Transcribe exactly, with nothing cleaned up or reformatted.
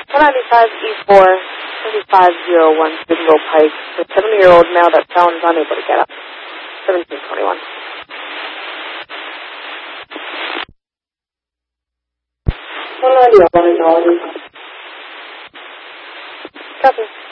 one ninety-five E four, thirty-five oh one Signal Pike. The seventy-year-old male that fell and is unable to get up. seventeen twenty-one. one ninety, one acknowledging. Copy.